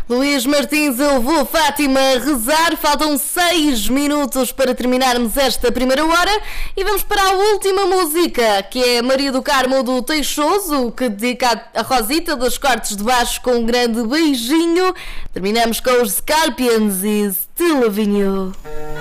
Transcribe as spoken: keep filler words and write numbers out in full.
Luís Martins, eu vou Fátima rezar. Faltam seis minutos para terminarmos esta primeira hora e vamos para a última música, que é Maria do Carmo do Teixoso, que dedica a Rosita dos Cortes de Baixo com um grande beijinho. Terminamos com os Scorpions e Still Loving You.